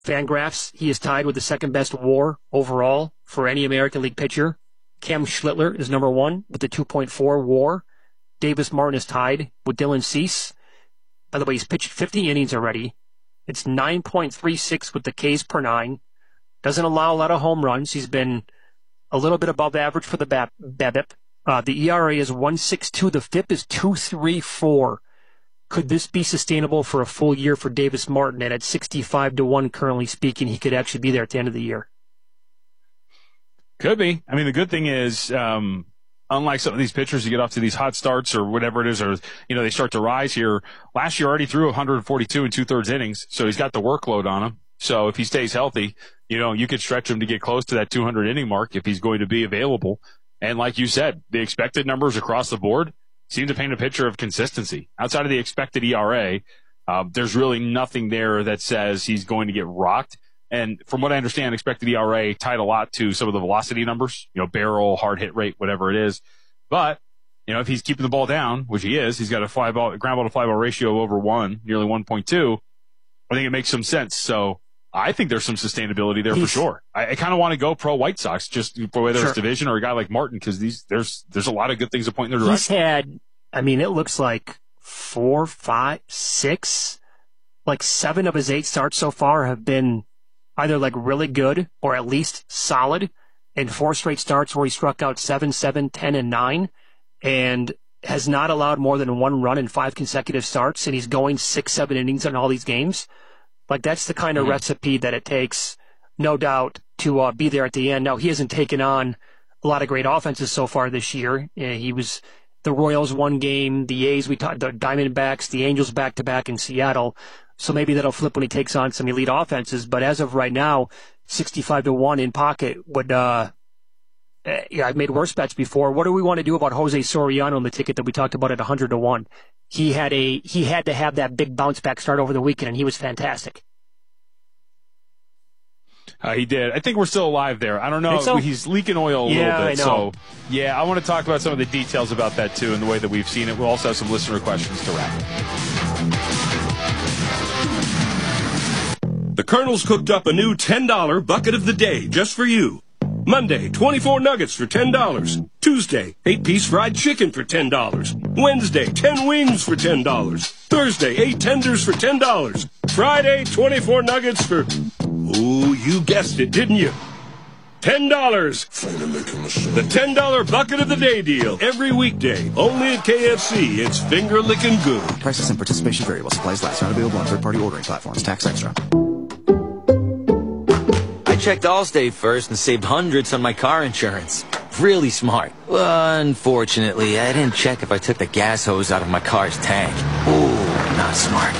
Fangraphs, he is tied with the second best WAR overall for any American League pitcher. Cam Schlittler is number 1 with the 2.4 WAR. Davis Martin is tied with Dylan Cease. By the way, he's pitched 50 innings already. It's 9.36 with the Ks per 9. Doesn't allow a lot of home runs. He's been a little bit above average for the BABIP. The ERA is 1.62. The FIP is 2.34. Could this be sustainable for a full year for Davis Martin? And at 65-1, currently speaking, he could actually be there at the end of the year. Could be. I mean, the good thing is, unlike some of these pitchers who get off to these hot starts or whatever it is, or, they start to rise here. Last year already threw 142 and 2/3 innings, so he's got the workload on him. So if he stays healthy, you could stretch him to get close to that 200 inning mark if he's going to be available. And like you said, the expected numbers across the board seem to paint a picture of consistency. Outside of the expected ERA, there's really nothing there that says he's going to get rocked. And from what I understand, expected ERA tied a lot to some of the velocity numbers, barrel, hard hit rate, whatever it is. But, if he's keeping the ball down, which he is, he's got a ground ball to fly ball ratio over 1, nearly 1.2. I think it makes some sense. So I think there's some sustainability there for sure. I kind of want to go pro White Sox, just for whether it's division or a guy like Martin, because there's a lot of good things that point in their direction. He's had, it looks like 4, 5, 6, like 7 of his 8 starts so far have been either like really good or at least solid, and 4 straight starts where he struck out 7, 10, and 9, and has not allowed more than 1 run in 5 consecutive starts, and he's going 6, 7 innings in all these games. Like, that's the kind of recipe that it takes, no doubt, to be there at the end. Now, he hasn't taken on a lot of great offenses so far this year. He was the Royals 1 game, the A's, the Diamondbacks, the Angels back-to-back in Seattle. So maybe that'll flip when he takes on some elite offenses. But as of right now, 65-1 in pocket would, I've made worse bets before. What do we want to do about Jose Soriano on the ticket that we talked about at 100-1? He had to have that big bounce back start over the weekend, and he was fantastic. He did. I think we're still alive there. I don't know. So? He's leaking oil a little bit. I know. So, I want to talk about some of the details about that, too, and the way that we've seen it. We'll also have some listener questions to wrap. The Colonel's cooked up a new $10 bucket of the day just for you. Monday, 24 nuggets for $10. Tuesday, 8-piece fried chicken for $10. Wednesday, 10 wings for $10. Thursday, 8 tenders for $10. Friday, 24 nuggets for... Oh, you guessed it, didn't you? $10. The $10 bucket of the day deal. Every weekday. Only at KFC. It's finger licking good. Prices and participation vary while supplies last. Not available on third-party ordering platforms. Tax extra. I checked Allstate first and saved hundreds on my car insurance. Really smart. Unfortunately, I didn't check if I took the gas hose out of my car's tank. Ooh, not smart.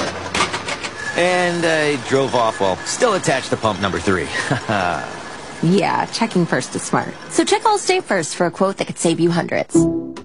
And I drove off while still attached to pump number 3. Yeah, checking first is smart. So check Allstate first for a quote that could save you hundreds.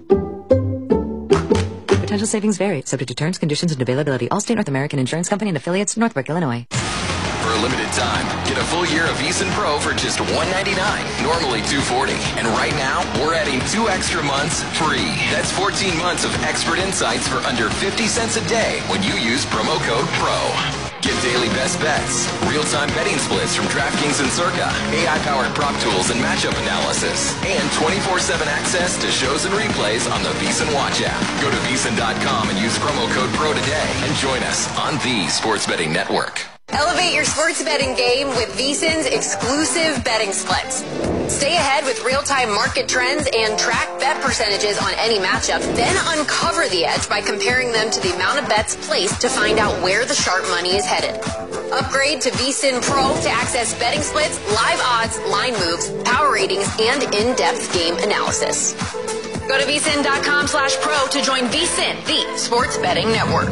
Potential savings vary, subject to terms, conditions, and availability. Allstate North American Insurance Company and affiliates, Northbrook, Illinois. For a limited time, get a full year of VEASAN Pro for just $199, normally $240. And right now, we're adding 2 extra months free. That's 14 months of expert insights for under 50 cents a day when you use promo code PRO. Get daily best bets, real-time betting splits from DraftKings and Circa, AI-powered prop tools and matchup analysis, and 24/7 access to shows and replays on the VEASAN Watch app. Go to VEASAN.com and use promo code PRO today and join us on the Sports Betting Network. Elevate your sports betting game with VEASAN's exclusive betting splits. Stay ahead with real-time market trends and track bet percentages on any matchup, then uncover the edge by comparing them to the amount of bets placed to find out where the sharp money is headed. Upgrade to VEASAN Pro to access betting splits, live odds, line moves, power ratings, and in-depth game analysis. Go to VEASAN.com/pro to join VEASAN, the sports betting network.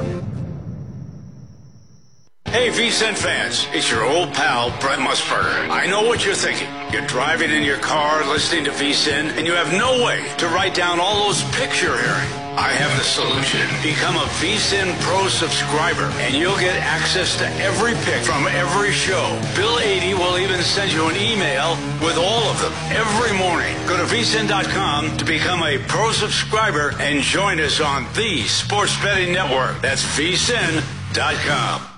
Hey, VEASAN fans, it's your old pal, Brent Musburger. I know what you're thinking. You're driving in your car, listening to VEASAN, and you have no way to write down all those pics you're hearing. I have the solution. Become a VEASAN Pro subscriber, and you'll get access to every pic from every show. Bill 80 will even send you an email with all of them every morning. Go to VEASAN.com to become a Pro subscriber and join us on the Sports Betting Network. That's VEASAN.com.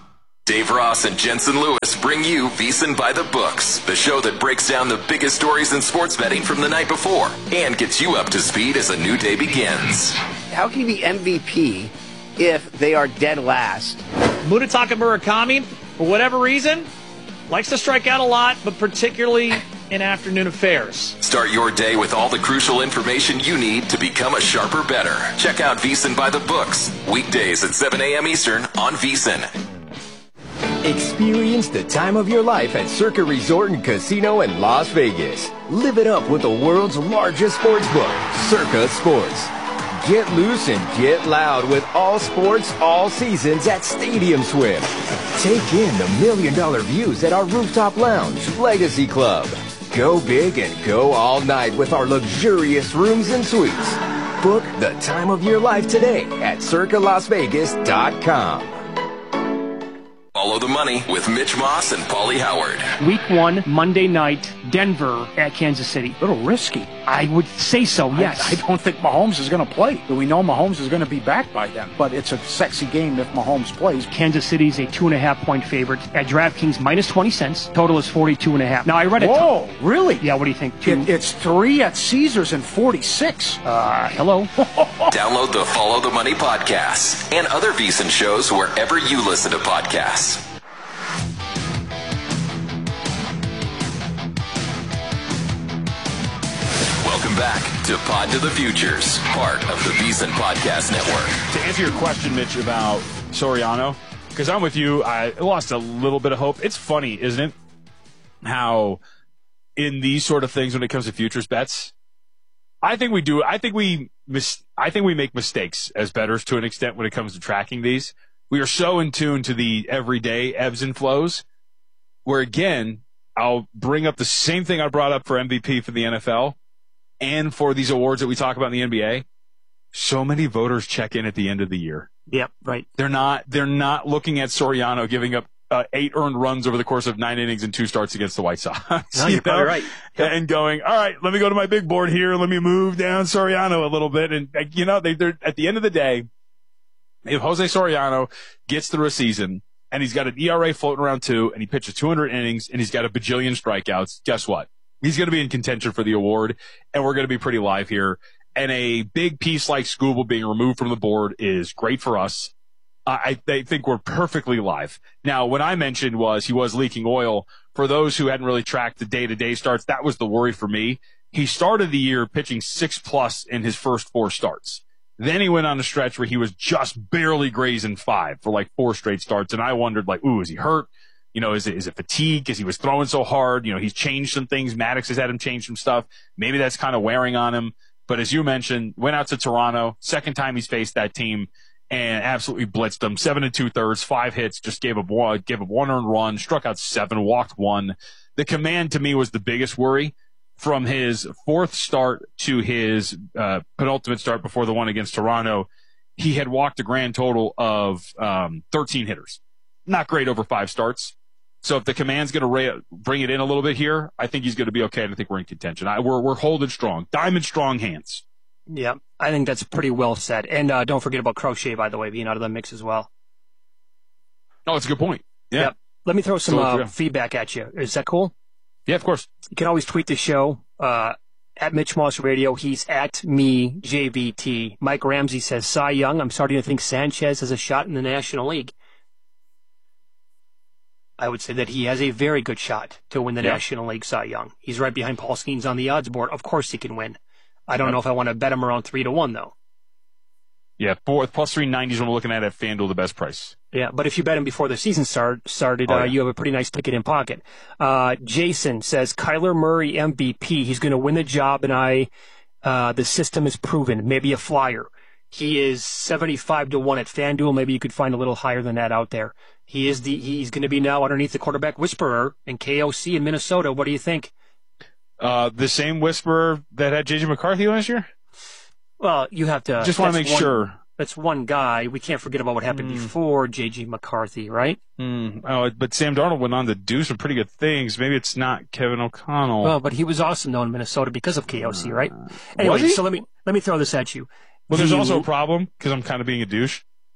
Dave Ross and Jensen Lewis bring you VSiN by the Books, the show that breaks down the biggest stories in sports betting from the night before and gets you up to speed as a new day begins. How can you be MVP if they are dead last? Munetaka Murakami, for whatever reason, likes to strike out a lot, but particularly in afternoon affairs. Start your day with all the crucial information you need to become a sharper bettor. Check out VSiN by the Books, weekdays at 7 a.m. Eastern on VSiN. Experience the time of your life at Circa Resort and Casino in Las Vegas. Live it up with the world's largest sports book, Circa Sports. Get loose and get loud with all sports, all seasons at Stadium Swim. Take in the $1 million views at our rooftop lounge, Legacy Club. Go big and go all night with our luxurious rooms and suites. Book the time of your life today at circalasvegas.com. Follow the money with Mitch Moss and Paulie Howard. Week 1, Monday night, Denver at Kansas City. A little risky. I would say so, yes. I don't think Mahomes is going to play. We know Mahomes is going to be back by then, but it's a sexy game if Mahomes plays. Kansas City's a 2.5-point favorite at DraftKings minus 20 cents. Total is 42.5. Now, I read it. Whoa, really? Yeah, what do you think? It's 3 at Caesars and 46. Hello. Download the Follow the Money podcast and other VSiN shows wherever you listen to podcasts. Welcome back to Pod to the Futures, part of the VSiN Podcast Network. To answer your question, Mitch, about Soriano, because I'm with you, I lost a little bit of hope. It's funny, isn't it, how in these sort of things when it comes to futures bets, I think we make mistakes as bettors to an extent when it comes to tracking these. We are so in tune to the everyday ebbs and flows, where again, I'll bring up the same thing I brought up for MVP for the NFL and for these awards that we talk about in the NBA. So many voters check in at the end of the year. Yep, right. They're not looking at Soriano giving up 8 earned runs over the course of 9 innings and 2 starts against the White Sox. No, you're probably right. Yep. And going, all right, let me go to my big board here. Let me move down Soriano a little bit. And, they're at the end of the day, if Jose Soriano gets through a season and he's got an ERA floating around 2 and he pitches 200 innings and he's got a bajillion strikeouts, guess what? He's going to be in contention for the award, and we're going to be pretty live here. And a big piece like Scooble being removed from the board is great for us. I think we're perfectly live. Now, what I mentioned was he was leaking oil. For those who hadn't really tracked the day-to-day starts, that was the worry for me. He started the year pitching 6+ in his first 4 starts. Then he went on a stretch where he was just barely grazing 5 for like 4 straight starts. And I wondered, like, ooh, is he hurt? Is it fatigue because he was throwing so hard? He's changed some things. Maddox has had him change some stuff. Maybe that's kind of wearing on him. But as you mentioned, went out to Toronto, second time he's faced that team, and absolutely blitzed them. 7 2/3, 5 hits, just gave up 1 earned run, struck out 7, walked 1. The command to me was the biggest worry. From his 4th start to his penultimate start before the one against Toronto, he had walked a grand total of 13 hitters. Not great over 5 starts. So if the command's going to bring it in a little bit here, I think he's going to be okay, and I think we're in contention. We're holding strong. Diamond strong hands. Yeah, I think that's pretty well said. And don't forget about Crochet, by the way, being out of the mix as well. Oh, that's a good point. Yeah. Yep. Let me throw some feedback at you. Is that cool? Yeah, of course. You can always tweet the show at Mitch Moss Radio. He's at me, JVT. Mike Ramsey says, Cy Young, I'm starting to think Sanchez has a shot in the National League. I would say that he has a very good shot to win the National League Cy Young. He's right behind Paul Skeens on the odds board. Of course he can win. I don't know if I want to bet him around 3-1, though. Yeah, plus 390 is what we're looking at FanDuel, the best price. Yeah, but if you bet him before the season started, you have a pretty nice ticket in pocket. Jason says, Kyler Murray MVP. He's going to win the job, and the system is proven. Maybe a flyer. He is 75-1 at FanDuel. Maybe you could find a little higher than that out there. He's going to be now underneath the quarterback whisperer in KOC in Minnesota. What do you think? The same whisperer that had J.J. McCarthy last year? Well, you have to... Just want to make sure. That's one guy. We can't forget about what happened before J.J. McCarthy, right? But Sam Darnold went on to do some pretty good things. Maybe it's not Kevin O'Connell. Well, but he was awesome, though, in Minnesota because of KOC, right? Anyway, so let me throw this at you. Well, there's also a problem, because I'm kind of being a douche.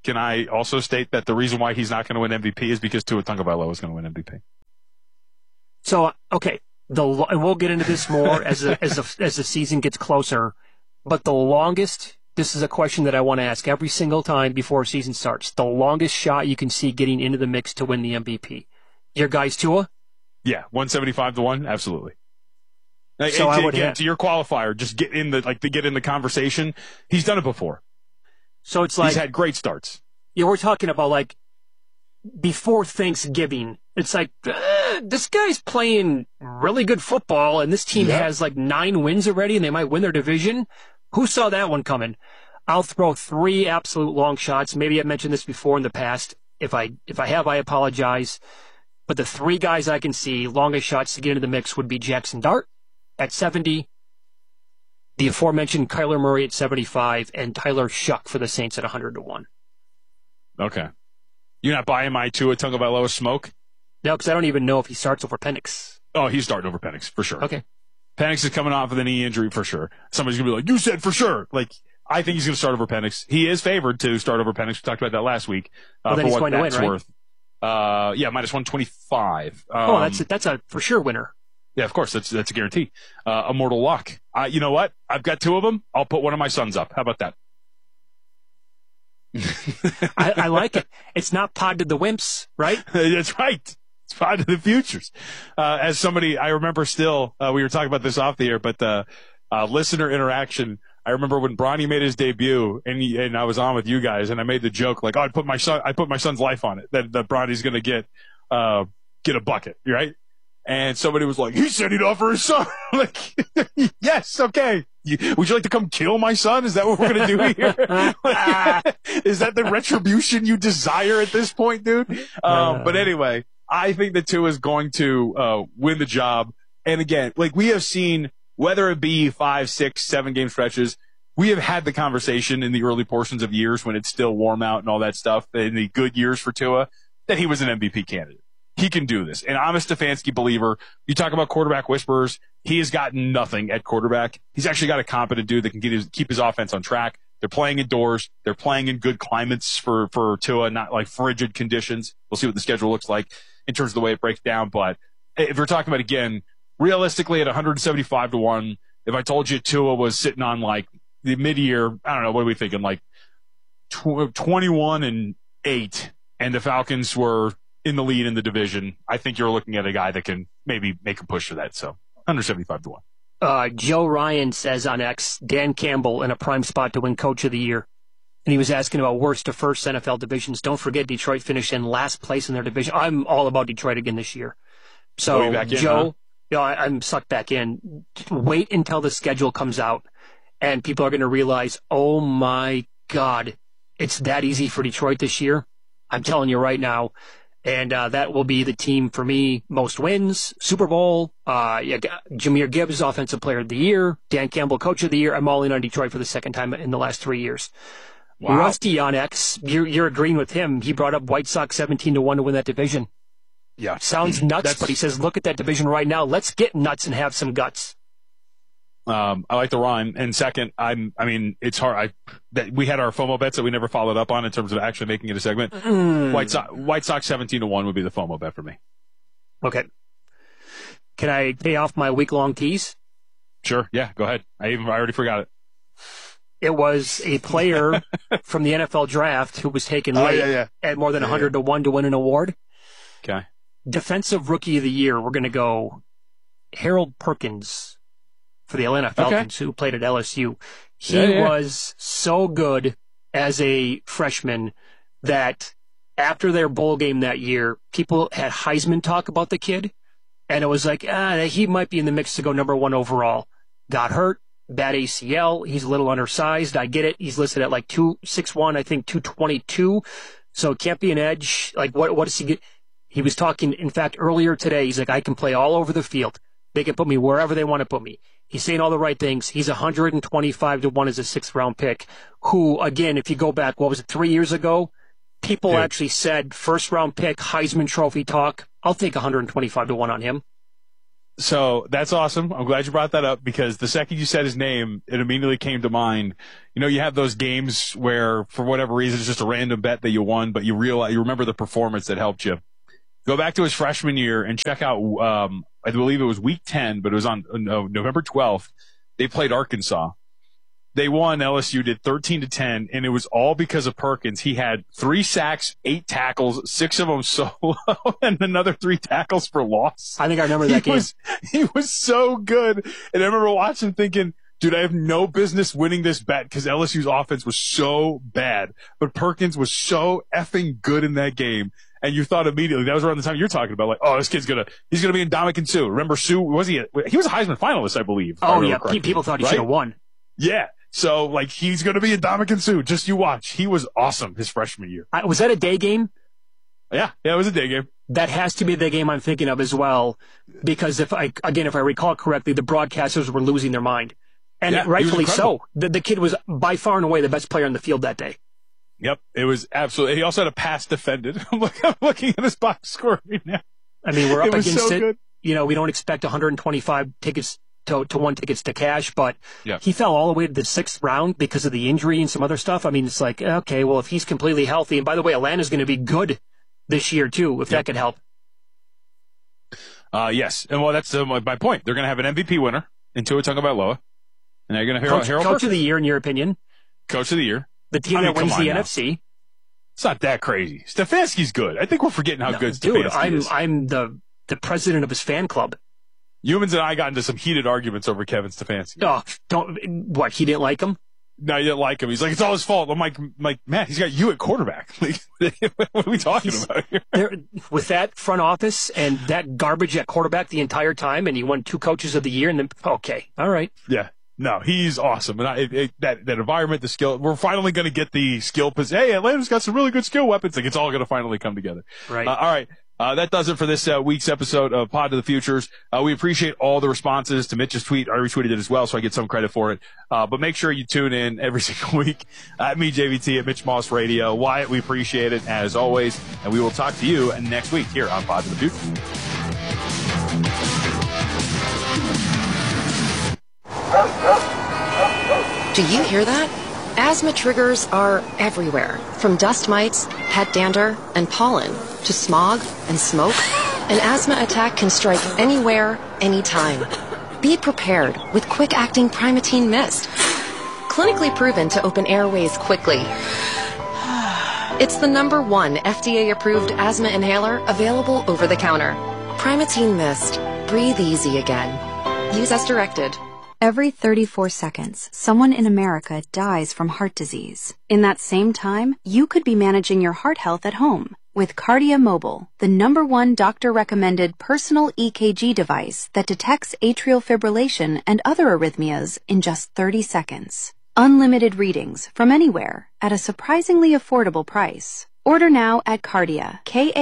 can I also state that the reason why he's not going to win MVP is because Tua Tagovailoa is going to win MVP? So, okay, and we'll get into this more as the season gets closer, but the longest, this is a question that I want to ask every single time before a season starts, the longest shot you can see getting into the mix to win the MVP. Your guy's Tua? Yeah, 175-1, absolutely. So I would to your qualifier, just get in the conversation. He's done it before. So it's like he's had great starts. Yeah, we're talking about like before Thanksgiving. It's like this guy's playing really good football, and this team has like 9 wins already, and they might win their division. Who saw that one coming? I'll throw 3 absolute long shots. Maybe I've mentioned this before in the past. If I have, I apologize. But the 3 guys I can see longest shots to get into the mix would be Jackson Dart at 70, the aforementioned Kyler Murray at 75, and Tyler Shuck for the Saints at 100-1. Okay. You're not buying my Tua Tagovailoa smoke? No, because I don't even know if he starts over Penix. Oh, he's starting over Penix, for sure. Okay. Penix is coming off of a knee injury, for sure. Somebody's going to be like, you said for sure. Like, I think he's going to start over Penix. He is favored to start over Penix. We talked about that last week. Well, then he's going to win, right? Worth. Yeah, -125. That's a for sure winner. Yeah, of course. That's a guarantee. Immortal luck. You know what? I've got 2 of them. I'll put one of my sons up. How about that? I like it. It's not pod to the wimps, right? That's right. It's pod to the futures. As somebody, I remember still, we were talking about this off the air, but listener interaction. I remember when Bronny made his debut, and I was on with you guys, and I made the joke like, "Oh, I put my son's life on it. That Bronny's going to get a bucket, right?" And somebody was like, "He said he'd offer his son." Like, yes, okay. Would you like to come kill my son? Is that what we're going to do here? Is that the retribution you desire at this point, dude? But anyway, I think that Tua is going to win the job. And again, like we have seen, whether it be 5, 6, 7 game stretches, we have had the conversation in the early portions of years when it's still warm out and all that stuff, in the good years for Tua, that he was an MVP candidate. He can do this. And I'm a Stefanski believer. You talk about quarterback whisperers. He has gotten nothing at quarterback. He's actually got a competent dude that can keep his offense on track. They're playing indoors. They're playing in good climates for Tua, not like frigid conditions. We'll see what the schedule looks like in terms of the way it breaks down. But if we're talking about, again, realistically at 175-1, if I told you Tua was sitting on like the mid-year, I don't know, what are we thinking, like 21-8, and the Falcons were in the lead in the division, I think you're looking at a guy that can maybe make a push for that. So 175-1. Joe Ryan says on X, Dan Campbell in a prime spot to win Coach of the Year. And he was asking about worst to first NFL divisions. Don't forget Detroit finished in last place in their division. I'm all about Detroit again this year. So Joe, I'm sucked back in. Wait until the schedule comes out and people are going to realize, oh my God, it's that easy for Detroit this year. I'm telling you right now. And that will be the team for me, most wins, Super Bowl, Jahmyr Gibbs, Offensive Player of the Year, Dan Campbell, Coach of the Year. I'm all in on Detroit for the second time in the last 3 years. Wow. Rusty on X, you're agreeing with him. He brought up White Sox 17-1 to win that division. Yeah. Sounds nuts, but he says, look at that division right now. Let's get nuts and have some guts. I like the rhyme. And second, it's hard. We had our FOMO bets that we never followed up on in terms of actually making it a segment. White Sox 17-1 would be the FOMO bet for me. Okay. Can I pay off my week-long tease? Sure. Yeah, go ahead. I already forgot it. It was a player from the NFL draft who was taken late at more than 100-1 to win an award. Okay. Defensive Rookie of the Year, we're going to go Harold Perkins for the Atlanta Falcons, who played at LSU. He was so good as a freshman that after their bowl game that year, people had Heisman talk about the kid, and it was like, he might be in the mix to go number 1 overall. Got hurt, bad ACL, he's a little undersized, I get it. He's listed at like 261, I think 222, so it can't be an edge. Like, what does he get? He was talking, in fact, earlier today, he's like, I can play all over the field. They can put me wherever they want to put me. He's saying all the right things. He's 125-1 as a 6th-round pick, who, again, if you go back, 3 years ago, people actually said, 1st-round pick, Heisman Trophy talk. I'll take 125-1 on him. So that's awesome. I'm glad you brought that up because the second you said his name, it immediately came to mind. You know, you have those games where for whatever reason it's just a random bet that you won, but you remember the performance that helped you. Go back to his freshman year and check out, I believe it was week 10, but it was on November 12th. They played Arkansas. They won. LSU did 13-10, and it was all because of Perkins. He had 3 sacks, 8 tackles, 6 of them solo, and another 3 tackles for loss. I think I remember that game. He was so good. And I remember watching thinking, dude, I have no business winning this bet because LSU's offense was so bad. But Perkins was so effing good in that game. And you thought immediately, that was around the time you're talking about, like, oh, this kid's he's gonna be in Ndamukong Suh. Remember Suh? He was a Heisman finalist, I believe. Oh, yeah. People thought he should have won. Yeah. So, like, he's going to be in Ndamukong Suh. Just you watch. He was awesome his freshman year. Was that a day game? Yeah, it was a day game. That has to be the game I'm thinking of as well, because if I recall correctly, the broadcasters were losing their mind. And rightfully so. The kid was by far and away the best player on the field that day. Yep, it was absolutely. He also had a pass defended. I'm looking at his box score right now. I mean, we're up against it. Good. You know, we don't expect 125 tickets to won tickets to cash, but yeah. He fell all the way to the 6th round because of the injury and some other stuff. I mean, it's like, okay, well, if he's completely healthy, and by the way, Atlanta's going to be good this year too, if that could help. Yes, and well, that's my point. They're going to have an MVP winner in Tua Tagovailoa, and they're going to Harold Coach of the year, in your opinion? Coach of the year. The team that wins the NFC. It's not that crazy. Stefanski's good. I think we're forgetting how good Stefanski is. I'm the president of his fan club. Humans and I got into some heated arguments over Kevin Stefanski. Oh, he didn't like him? No, he didn't like him. He's like, it's all his fault. I'm like, Matt, he's got you at quarterback. Like, what are we talking about here? With that front office and that garbage at quarterback the entire time, and he won 2 coaches of the year, and then, okay, all right. Yeah. No, he's awesome. And that environment, the skill, we're finally going to get the skill position. Hey, Atlanta's got some really good skill weapons. Like, it's all going to finally come together. Right. All right. That does it for this week's episode of Pod to the Futures. We appreciate all the responses to Mitch's tweet. I retweeted it as well, so I get some credit for it. But make sure you tune in every single week at me, JVT, at Mitch Moss Radio. Wyatt, we appreciate it as always. And we will talk to you next week here on Pod to the Futures. Do you hear that? Asthma triggers are everywhere, from dust mites, pet dander, and pollen, to smog and smoke. An asthma attack can strike anywhere, anytime. Be prepared with quick-acting Primatene Mist. Clinically proven to open airways quickly. It's the #1 FDA-approved asthma inhaler available over the counter. Primatene Mist. Breathe easy again. Use as directed. Every 34 seconds, someone in America dies from heart disease. In that same time, you could be managing your heart health at home with Cardia Mobile, the #1 doctor-recommended personal EKG device that detects atrial fibrillation and other arrhythmias in just 30 seconds. Unlimited readings from anywhere at a surprisingly affordable price. Order now at Cardia,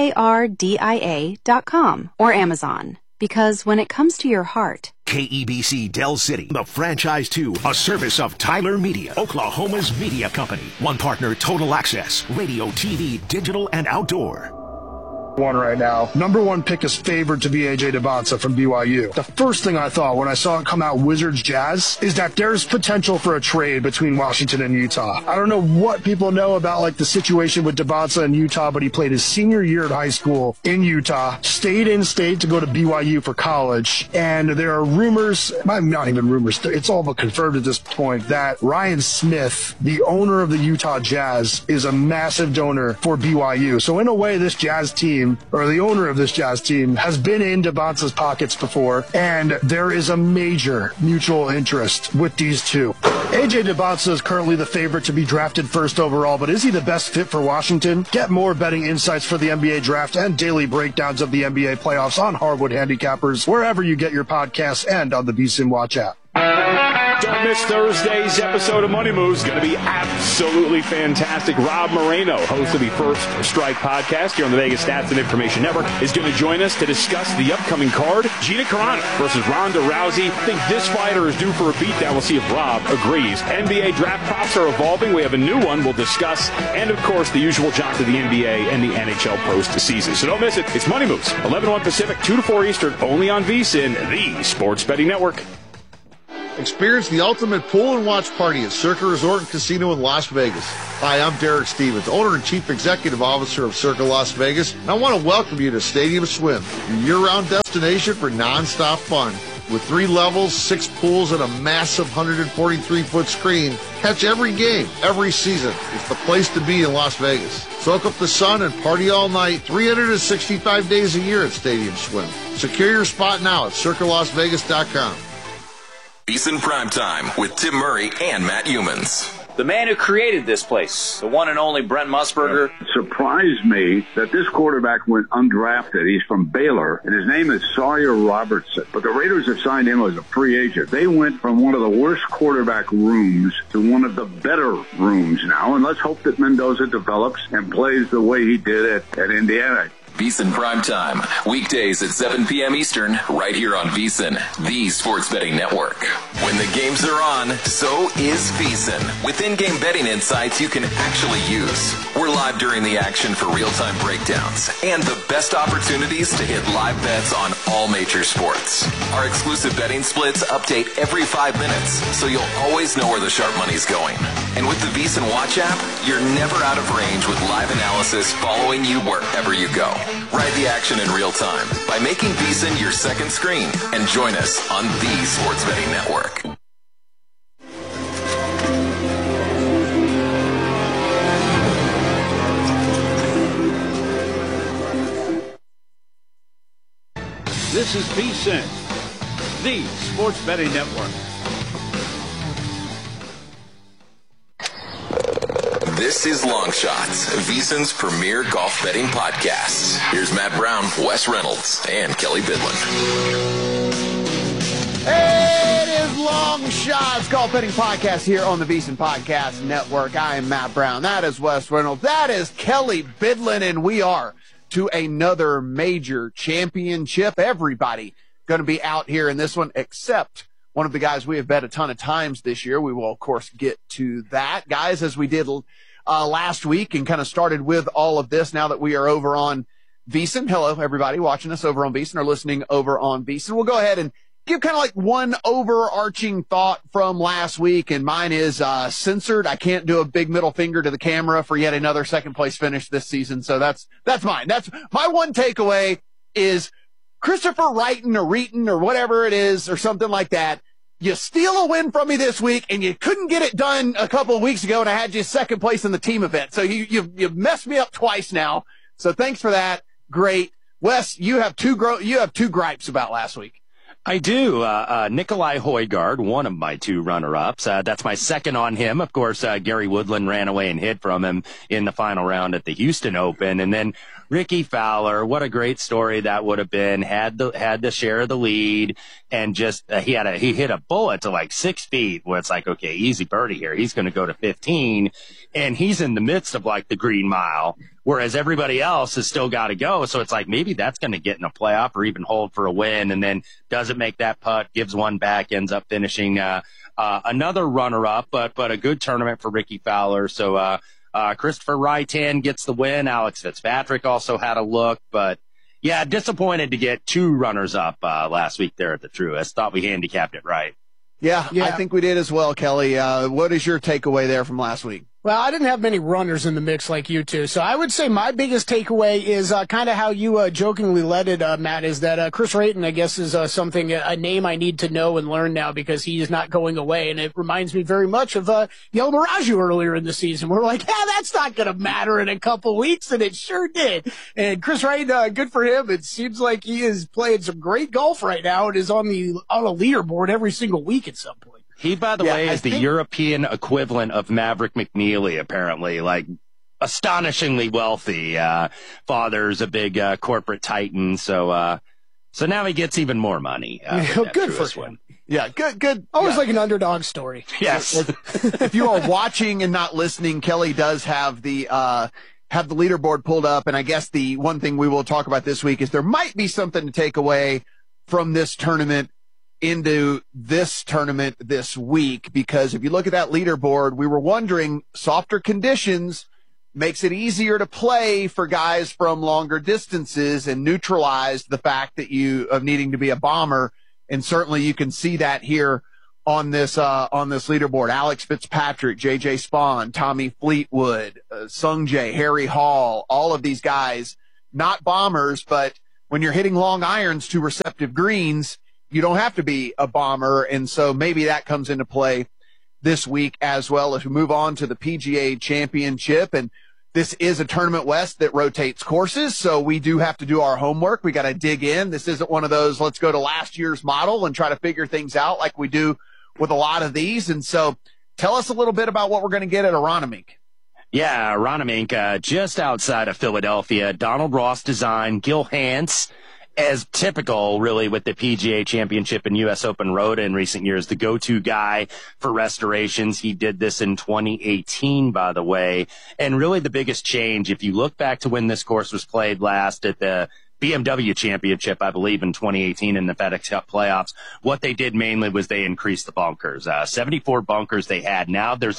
KARDIA.com or Amazon. Because when it comes to your heart, KEBC Del City, the Franchise 2, a service of Tyler Media, Oklahoma's media company. One partner, Total Access, radio, TV, digital, and outdoor. One right now. #1 pick is favored to be AJ Debonsa from BYU. The first thing I thought when I saw it come out Wizards Jazz is that there's potential for a trade between Washington and Utah. I don't know what people know about like the situation with Debonsa in Utah, but he played his senior year at high school in Utah, stayed in state to go to BYU for college, and there are rumors, not even rumors, it's all but confirmed at this point, that Ryan Smith, the owner of the Utah Jazz, is a massive donor for BYU. So in a way, this Jazz team, or the owner of this Jazz team, has been in Debonsa's pockets before, and there is a major mutual interest with these two. AJ Debonsa is currently the favorite to be drafted first overall, but is he the best fit for Washington? Get more betting insights for the NBA draft and daily breakdowns of the NBA playoffs on Hardwood Handicappers, wherever you get your podcasts and on the VSiN Watch app. Don't miss Thursday's episode of Money Moves. Going to be absolutely fantastic. Rob Moreno, host of the First Strike podcast here on the Vegas Stats and Information Network, is going to join us to discuss the upcoming card. Gina Carano versus Ronda Rousey. I think this fighter is due for a beatdown. We'll see if Rob agrees. NBA draft props are evolving. We have a new one we'll discuss. And, of course, the usual jaunt of the NBA and the NHL postseason. So don't miss it. It's Money Moves, 11 to 1 Pacific, 2 to 4 Eastern, only on VSiN, the Sports Betting Network. Experience the ultimate pool and watch party at Circa Resort and Casino in Las Vegas. Hi, I'm Derek Stevens, owner and chief executive officer of Circa Las Vegas, and I want to welcome you to Stadium Swim, your year-round destination for non-stop fun. With 3 levels, 6 pools, and a massive 143-foot screen, catch every game, every season. It's the place to be in Las Vegas. Soak up the sun and party all night, 365 days a year at Stadium Swim. Secure your spot now at CircaLasVegas.com. VSiN Primetime with Tim Murray and Matt Humans. The man who created this place, the one and only Brent Musburger. It surprised me that this quarterback went undrafted. He's from Baylor, and his name is Sawyer Robertson. But the Raiders have signed him as a free agent. They went from one of the worst quarterback rooms to one of the better rooms now, and let's hope that Mendoza develops and plays the way he did at Indiana. VSiN Primetime, weekdays at 7 p.m. Eastern, right here on VSiN, the Sports Betting Network. When the games are on, so is VSiN, with in-game betting insights you can actually use. We're live during the action for real-time breakdowns and the best opportunities to hit live bets on all major sports. Our exclusive betting splits update every 5 minutes, so you'll always know where the sharp money's going. And with the VSiN Watch app, you're never out of range with live analysis following you wherever you go. Ride the action in real time by making VSiN your second screen and join us on the Sports Betting Network. This is VSiN, the Sports Betting Network. This is Long Shots, VSiN's premier golf betting podcast. Here's Matt Brown, Wes Reynolds, and Kelly Bidlin. It is Long Shots Golf Betting Podcast here on the VSiN Podcast Network. I am Matt Brown. That is Wes Reynolds. That is Kelly Bidlin, and we are to another major championship. Everybody going to be out here in this one except one of the guys we have bet a ton of times this year. We will, of course, get to that. Guys, as we did last week and kind of started with all of this now that we are over on VSiN. Hello, everybody watching us over on VSiN or listening over on VSiN. We'll go ahead and give kind of like one overarching thought from last week, and mine is censored. I can't do a big middle finger to the camera for yet another second place finish this season, so that's mine. That's my one takeaway is Christopher Wrighton or Reeton or whatever it is or something like that. You steal a win from me this week, and you couldn't get it done a couple of weeks ago, and I had you second place in the team event. So you messed me up twice now. So thanks for that. Great. Wes, you have two gripes about last week. I do. Nikolai Højgaard, one of my 2 runner-ups. That's my second on him. Of course, Gary Woodland ran away and hid from him in the final round at the Houston Open. And then Ricky Fowler, what a great story that would have been. Had the share of the lead and just, he hit a bullet to like 6 feet where it's like, okay, easy birdie here. He's going to go to 15 and he's in the midst of like the Green Mile, whereas everybody else has still got to go. So it's like, maybe that's going to get in a playoff or even hold for a win. And then doesn't make that putt, gives one back, ends up finishing, another runner up, but a good tournament for Ricky Fowler. So, Christopher Wrighton gets the win. Alex Fitzpatrick also had a look, but yeah, disappointed to get 2 runners up, last week there at the Truist. Thought we handicapped it right. Yeah, I think we did as well, Kelly. What is your takeaway there from last week? Well, I didn't have many runners in the mix like you two, so I would say my biggest takeaway is kind of how you jokingly led it, Matt, is that Chris Wrighton, I guess, is a name I need to know and learn now because he is not going away, and it reminds me very much of Yel Miraju earlier in the season. We're like, that's not going to matter in a couple weeks, and it sure did. And Chris Wrighton, good for him. It seems like he is playing some great golf right now and is on a leaderboard every single week at some point. He, by the way, is the European equivalent of Maverick McNeely, apparently. Like, astonishingly wealthy. Father's a big corporate titan, so So now he gets even more money. Good for him. Yeah, good. Always like an underdog story. Yes. If you are watching and not listening, Kelly does have the leaderboard pulled up, and I guess the one thing we will talk about this week is there might be something to take away from this tournament into this tournament this week, because if you look at that leaderboard, we were wondering, softer conditions makes it easier to play for guys from longer distances and neutralize the fact that of needing to be a bomber. And certainly you can see that here on this leaderboard. Alex Fitzpatrick, JJ Spawn, Tommy Fleetwood, Sung Jae, Harry Hall, all of these guys, not bombers, but when you're hitting long irons to receptive greens, you don't have to be a bomber. And so maybe that comes into play this week as well as we move on to the PGA Championship. And this is a Tournament West that rotates courses, so we do have to do our homework. We got to dig in. This isn't one of those, let's go to last year's model and try to figure things out like we do with a lot of these. And so tell us a little bit about what we're going to get at Aronimink. Yeah, Aronimink, just outside of Philadelphia. Donald Ross design, Gil Hanse, as typical, really, with the PGA Championship and U.S. Open Road in recent years, the go-to guy for restorations. He did this in 2018, by the way. And really the biggest change, if you look back to when this course was played last at the BMW Championship, I believe, in 2018 in the FedEx Cup playoffs, what they did mainly was they increased the bunkers. 74 bunkers they had. Now there's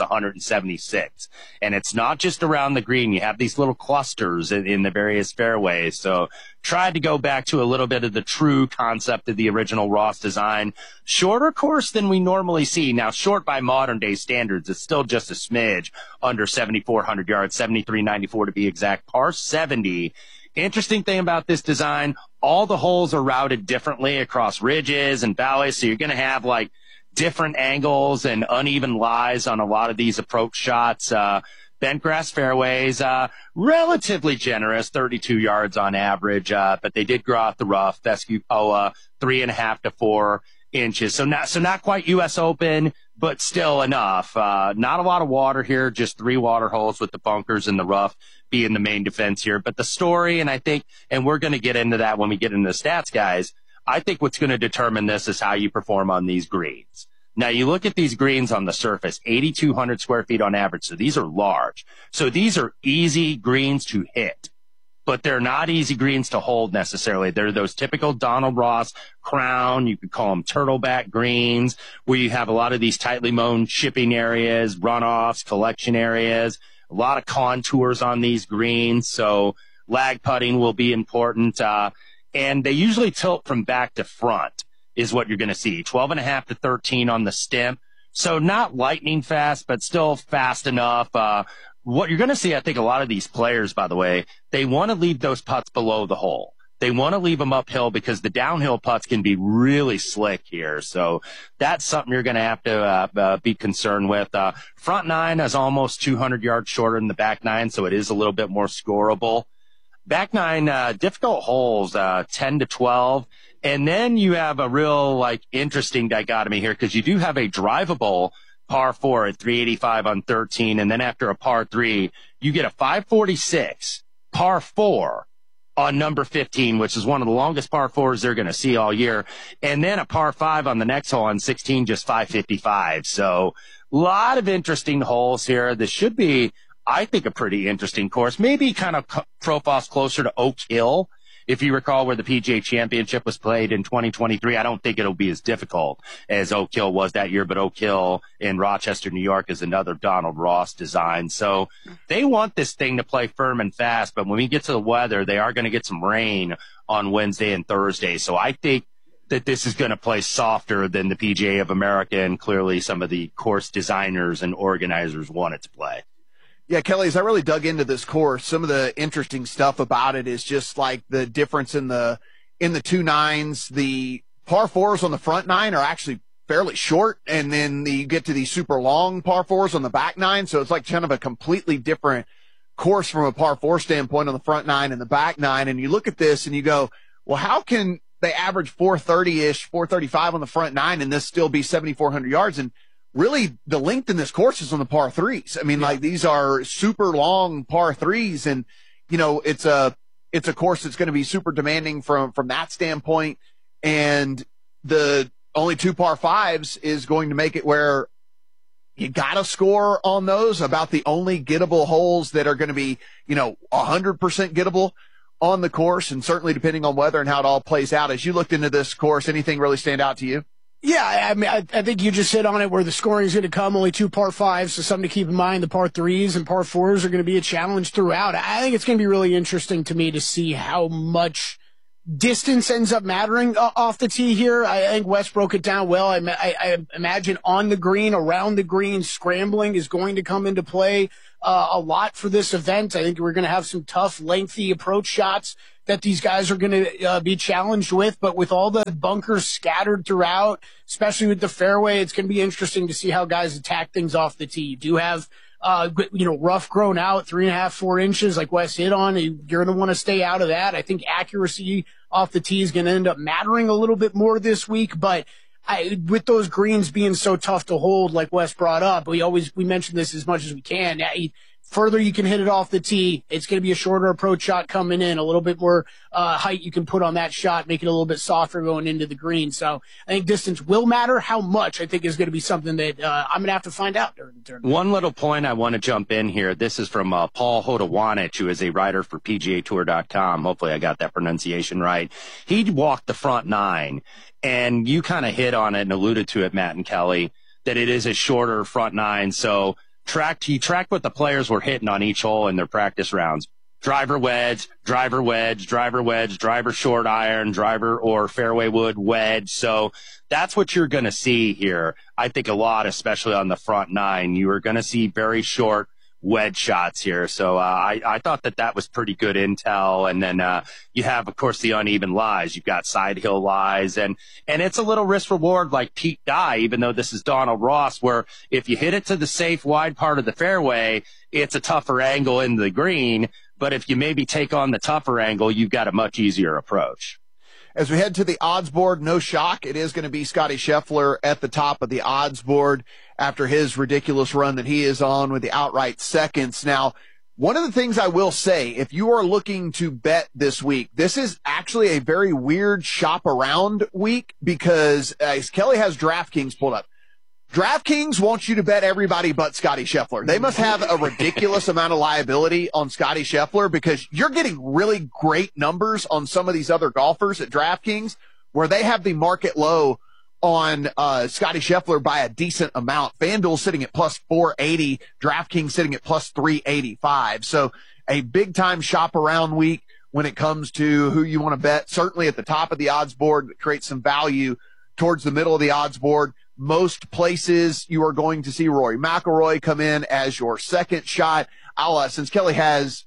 176. And it's not just around the green. You have these little clusters in the various fairways. So tried to go back to a little bit of the true concept of the original Ross design. Shorter course than we normally see. Now, short by modern day standards, it's still just a smidge under 7,400 yards, 7,394 to be exact, par 70. Interesting thing about this design, all the holes are routed differently across ridges and valleys, so you're going to have like different angles and uneven lies on a lot of these approach shots. Bent grass fairways, relatively generous, 32 yards on average, but they did grow out the rough. Fescue Poa, 3.5 to 4 inches. So not quite U.S. Open, but still enough. Not a lot of water here, just 3 water holes with the bunkers and the rough being the main defense here. But the story, and I think, and we're going to get into that when we get into the stats, guys, I think what's going to determine this is how you perform on these greens. Now, you look at these greens on the surface, 8,200 square feet on average, so these are large. So these are easy greens to hit, but they're not easy greens to hold necessarily. They're those typical Donald Ross crown, you could call them turtleback greens, where you have a lot of these tightly mown chipping areas, runoffs, collection areas, a lot of contours on these greens, so lag putting will be important. And they usually tilt from back to front is what you're going to see. 12.5 to 13 on the stem. So not lightning fast, but still fast enough. What you're going to see, I think a lot of these players, by the way, they want to leave those putts below the hole. They want to leave them uphill because the downhill putts can be really slick here. So that's something you're going to have to be concerned with. Front 9 is almost 200 yards shorter than the back 9, so it is a little bit more scoreable. Back 9, difficult holes, 10 to 12. And then you have a real, interesting dichotomy here because you do have a drivable par 4 at 385 on 13. And then after a par 3, you get a 546 par 4 on number 15, which is one of the longest par 4s they're going to see all year. And then a par 5 on the next hole on 16, just 555. So a lot of interesting holes here. This should be, I think, a pretty interesting course. Maybe kind of profiles closer to Oak Hill. If you recall where the PGA Championship was played in 2023, I don't think it'll be as difficult as Oak Hill was that year, but Oak Hill in Rochester, New York is another Donald Ross design. So they want this thing to play firm and fast, but when we get to the weather, they are going to get some rain on Wednesday and Thursday. So I think that this is going to play softer than the PGA of America, and clearly some of the course designers and organizers want it to play. Yeah, Kelly, as I really dug into this course, some of the interesting stuff about it is just like the difference in the 2 9s. The par 4s on the front 9 are actually fairly short, and then you get to these super long par 4s on the back 9. So it's like kind of a completely different course from a par 4 standpoint on the front 9 and the back 9. And you look at this and you go, well, how can they average 430-ish, 435 on the front 9 and this still be 7,400 yards? And really, the length in this course is on the par 3s. I mean, these are super long par 3s, and, it's a it's a course that's going to be super demanding from that standpoint. And the only 2 par 5s is going to make it where you got to score on those, about the only gettable holes that are going to be, 100% gettable on the course. And certainly depending on weather and how it all plays out. As you looked into this course, anything really stand out to you? Yeah, I mean, I think you just hit on it where the scoring is going to come, only 2 par 5s, so something to keep in mind. The par 3s and par 4s are going to be a challenge throughout. I think it's going to be really interesting to me to see how much distance ends up mattering off the tee here. I think Wes broke it down well. I imagine on the green, around the green, scrambling is going to come into play a lot for this event. I think we're going to have some tough, lengthy approach shots that these guys are going to be challenged with. But with all the bunkers scattered throughout, especially with the fairway, it's going to be interesting to see how guys attack things off the tee. You do have rough grown out, 3.5, 4 inches, like Wes hit on. You're going to want to stay out of that. I think accuracy off the tee is going to end up mattering a little bit more this week, but with those greens being so tough to hold, like Wes brought up, we mention this as much as we can. Further you can hit it off the tee, it's going to be a shorter approach shot coming in, a little bit more height you can put on that shot, make it a little bit softer going into the green. So I think distance will matter. How much, I think, is going to be something that I'm going to have to find out during the tournament. One little point I want to jump in here. This is from Paul Hodawanich, who is a writer for PGAtour.com. Hopefully I got that pronunciation right. He walked the front 9, and you kind of hit on it and alluded to it, Matt and Kelly, that it is a shorter front 9. So he tracked what the players were hitting on each hole in their practice rounds. Driver wedge, driver wedge, driver wedge, driver short iron, driver or fairway wood wedge. So that's what you're going to see here. I think a lot, especially on the front 9, you are going to see very short wedge shots here. So I thought that was pretty good intel. And then you have, of course, the uneven lies. You've got side hill lies, and it's a little risk reward like Pete Dye, even though this is Donald Ross, where if you hit it to the safe wide part of the fairway, it's a tougher angle in the green. But if you maybe take on the tougher angle, you've got a much easier approach. As we head to the odds board, no shock, it is going to be Scotty Scheffler at the top of the odds board after his ridiculous run that he is on with the outright seconds. Now, one of the things I will say, if you are looking to bet this week, this is actually a very weird shop around week because as Kelly has DraftKings pulled up. DraftKings wants you to bet everybody but Scotty Scheffler. They must have a ridiculous amount of liability on Scotty Scheffler because you're getting really great numbers on some of these other golfers at DraftKings where they have the market low on Scotty Scheffler by a decent amount. FanDuel sitting at plus 480, DraftKings sitting at plus 385. So a big time shop around week when it comes to who you want to bet. Certainly at the top of the odds board, create some value towards the middle of the odds board. Most places you are going to see Rory McIlroy come in as your second shot. Since Kelly has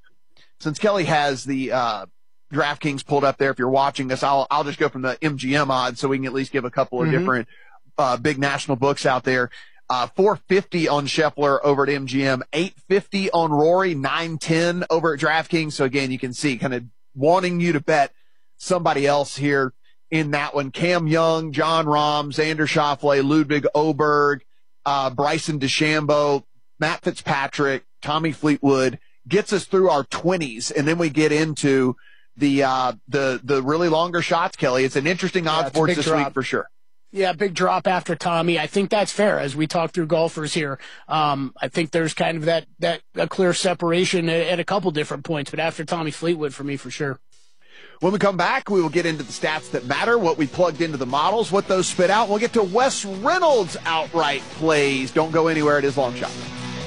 the DraftKings pulled up there, if you're watching this, I'll just go from the MGM odds so we can at least give a couple of different big national books out there. 450 on Scheffler over at MGM, 850 on Rory, 910 over at DraftKings. So again, you can see kind of wanting you to bet somebody else here in that one. Cam Young, John Rahm, Xander Schauffele, Ludwig Oberg, Bryson DeChambeau, Matt Fitzpatrick, Tommy Fleetwood gets us through our 20s. And then we get into the really longer shots, Kelly. It's an interesting odds board this week for sure. Yeah, big drop after Tommy. I think that's fair as we talk through golfers here. I think there's kind of that a clear separation at a couple different points, but after Tommy Fleetwood for me for sure. When we come back, we will get into the stats that matter, what we plugged into the models, what those spit out. We'll get to Wes Reynolds' outright plays. Don't go anywhere. It is Long Shot.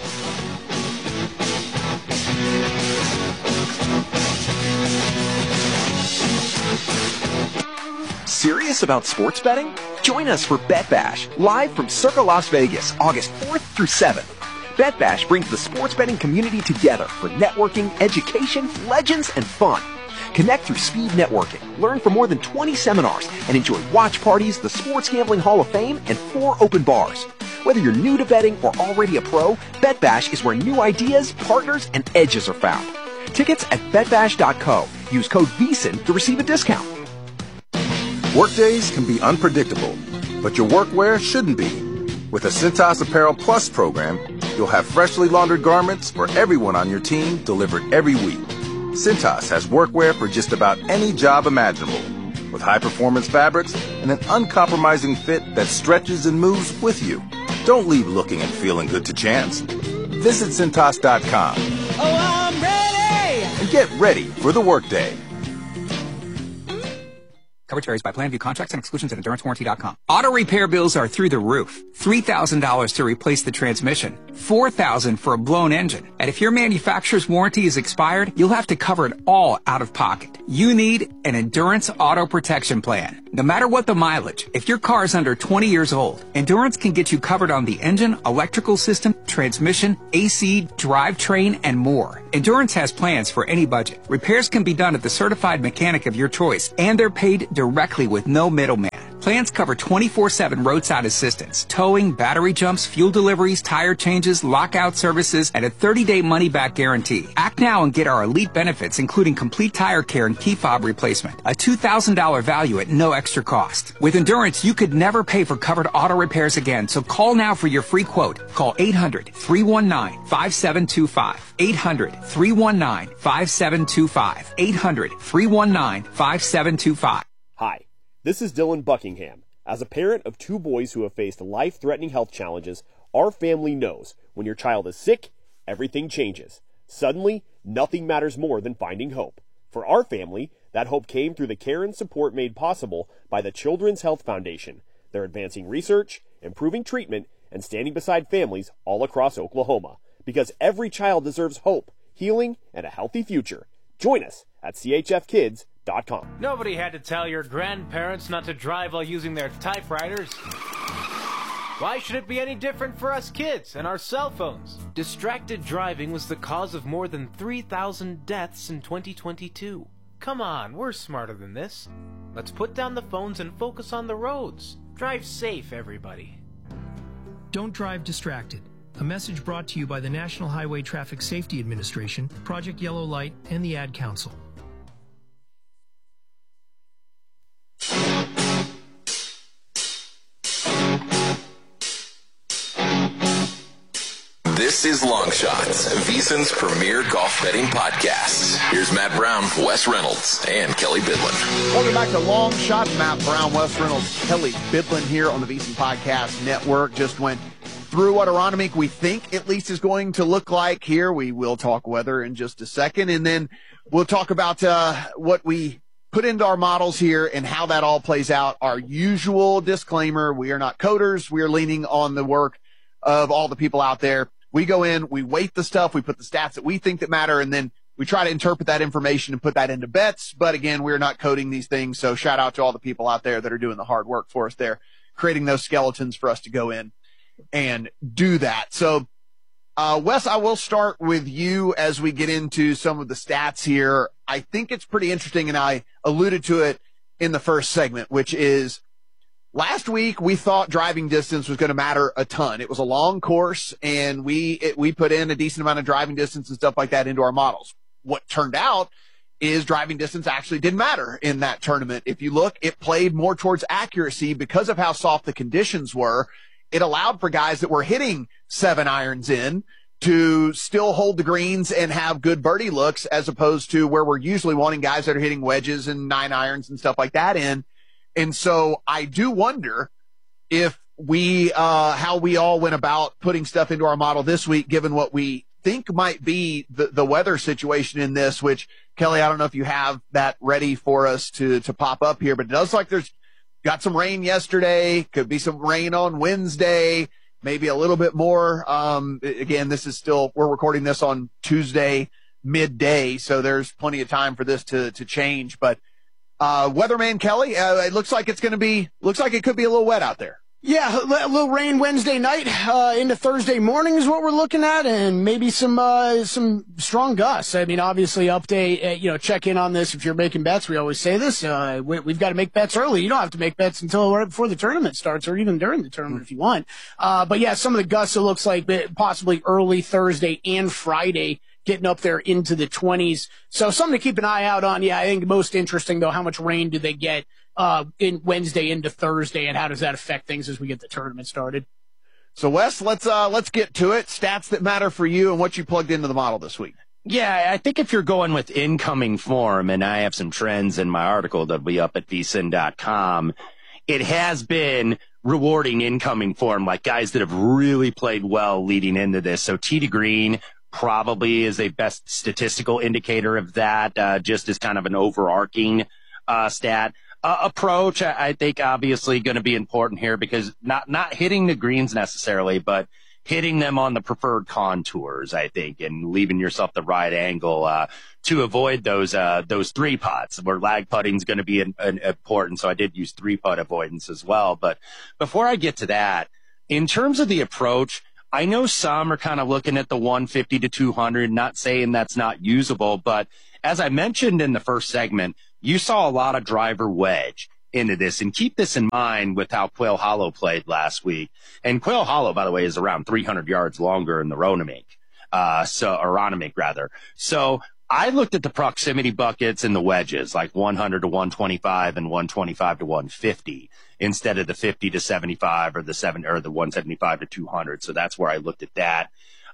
Serious about sports betting? Join us for Bet Bash, live from Circa Las Vegas, August 4th through 7th. Bet Bash brings the sports betting community together for networking, education, legends, and fun. Connect through speed networking, learn from more than 20 seminars, and enjoy watch parties, the Sports Gambling Hall of Fame, and 4 open bars. Whether you're new to betting or already a pro, Bet Bash is where new ideas, partners, and edges are found. Tickets at betbash.co. Use code VEASAN to receive a discount. Workdays can be unpredictable, but your workwear shouldn't be. With the Cintas Apparel Plus program, you'll have freshly laundered garments for everyone on your team delivered every week. Cintas has workwear for just about any job imaginable, with high-performance fabrics and an uncompromising fit that stretches and moves with you. Don't leave looking and feeling good to chance. Visit Cintas.com. Oh, I'm ready! And get ready for the workday. Coverage varies by plan. View contracts and exclusions at EnduranceWarranty.com. Auto repair bills are through the roof. $3,000 to replace the transmission. $4,000 for a blown engine. And if your manufacturer's warranty is expired, you'll have to cover it all out of pocket. You need an Endurance Auto Protection Plan. No matter what the mileage, if your car is under 20 years old, Endurance can get you covered on the engine, electrical system, transmission, AC, drivetrain, and more. Endurance has plans for any budget. Repairs can be done at the certified mechanic of your choice, and they're paid directly with no middleman. Plans cover 24/7 roadside assistance, towing, battery jumps, fuel deliveries, tire changes, lockout services, and a 30-day money-back guarantee. Act now and get our elite benefits, including complete tire care and key fob replacement. A $2,000 value at no extra cost. With Endurance, you could never pay for covered auto repairs again, so call now for your free quote. Call 800-319-5725. 800-319-5725. 800-319-5725. Hi, this is Dylan Buckingham. As a parent of two boys who have faced life-threatening health challenges, our family knows when your child is sick, everything changes. Suddenly, nothing matters more than finding hope. For our family, that hope came through the care and support made possible by the Children's Health Foundation. They're advancing research, improving treatment, and standing beside families all across Oklahoma. Because every child deserves hope, healing, and a healthy future. Join us at chfkids.com. Nobody had to tell your grandparents not to drive while using their typewriters. Why should it be any different for us kids and our cell phones? Distracted driving was the cause of more than 3,000 deaths in 2022. Come on, we're smarter than this. Let's put down the phones and focus on the roads. Drive safe, everybody. Don't drive distracted. A message brought to you by the National Highway Traffic Safety Administration, Project Yellow Light, and the Ad Council. This is Long Shots, VSiN's premier golf betting podcast. Here's Matt Brown, Wes Reynolds, and Kelly Bidlin. Welcome back to Long Shots. Matt Brown, Wes Reynolds, Kelly Bidlin here on the VSiN Podcast Network. Just went through what Aronimink we think at least is going to look like here. We will talk weather in just a second, and then we'll talk about what we put into our models here and how that all plays out. Our usual disclaimer, we are not coders. We are leaning on the work of all the people out there. We go in, we weight the stuff, we put the stats that we think that matter, and then we try to interpret that information and put that into bets. But again, we're not coding these things. So shout out to all the people out there that are doing the hard work for us there, creating those skeletons for us to go in and do that. So, Wes, I will start with you as we get into some of the stats here. I think it's pretty interesting, and I alluded to it in the first segment, which is last week we thought driving distance was going to matter a ton. It was a long course, and we put in a decent amount of driving distance and stuff like that into our models. What turned out is driving distance actually didn't matter in that tournament. If you look, it played more towards accuracy because of how soft the conditions were. It allowed for guys that were hitting 7 irons in to still hold the greens and have good birdie looks, as opposed to where we're usually wanting guys that are hitting wedges and 9 irons and stuff like that in. And so I do wonder if how we all went about putting stuff into our model this week, given what we think might be the weather situation in this, which, Kelly, I don't know if you have that ready for us to pop up here, but it does look like there's got some rain yesterday, could be some rain on Wednesday, maybe a little bit more. Again, this is still, we're recording this on Tuesday midday, so there's plenty of time for this to change. But Weatherman Kelly, it looks like it could be a little wet out there. Yeah, a little rain Wednesday night into Thursday morning is what we're looking at, and maybe some strong gusts. I mean, obviously, update, check in on this if you're making bets. We always say this. We've got to make bets early. You don't have to make bets until right before the tournament starts, or even during the tournament if you want. But yeah, some of the gusts, it looks like possibly early Thursday and Friday, getting up there into the 20s. So something to keep an eye out on. Yeah, I think most interesting, though, how much rain do they get in Wednesday into Thursday, and how does that affect things as we get the tournament started? So, Wes, let's get to it. Stats that matter for you and what you plugged into the model this week. Yeah, I think if you're going with incoming form, and I have some trends in my article that'll be up at vsin.com, it has been rewarding incoming form, like guys that have really played well leading into this. So Tee to Green probably is a best statistical indicator of that, just as kind of an overarching stat. Approach, I think, obviously going to be important here because not hitting the greens necessarily, but hitting them on the preferred contours, I think, and leaving yourself the right angle to avoid those 3-putts, where lag putting is going to be important. So I did use 3-putt avoidance as well. But before I get to that, in terms of the approach, I know some are kind of looking at the 150 to 200, not saying that's not usable, but as I mentioned in the first segment, you saw a lot of driver wedge into this, and keep this in mind with how Quail Hollow played last week. And Quail Hollow, by the way, is around 300 yards longer in the Ronamink, Ronamink rather. So I looked at the proximity buckets and the wedges, like 100 to 125 and 125 to 150, instead of the 50 to 75 or the 175 to 200. So that's where I looked at that.